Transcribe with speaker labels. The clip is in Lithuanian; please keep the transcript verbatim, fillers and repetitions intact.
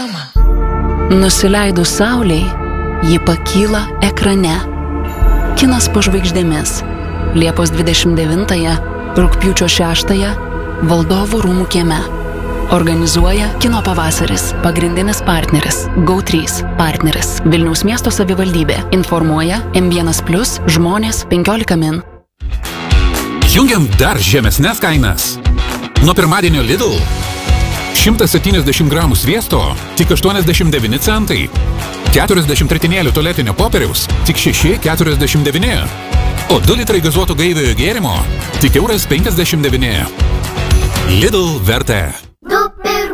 Speaker 1: mama.
Speaker 2: Nusileidus saulei, ji pakyla ekrane. Kinas po žvaigždėmis. Liepos dvidešimt devintąją, rugpjūčio šeštąją, Valdovų rūmų kieme. Organizuoja Kino pavasaris. Pagrindinis partneris Go trys. Partneris Vilniaus miesto savivaldybė. Informuoja M vienas plus, žmonės penkiolika min.
Speaker 3: Jungiam dar žemesnes kainas. Nuo pirmadienio Lidl šimtas septyniasdešimt gramų sviesto tik aštuoniasdešimt devyni centai. keturiasdešimt ritinėlių tualetinio popieriaus tik šeši keturiasdešimt devyni. O du litrai gazuoto gaiviojo gėrimo tik euras penkiasdešimt devyni. Lidl vertė.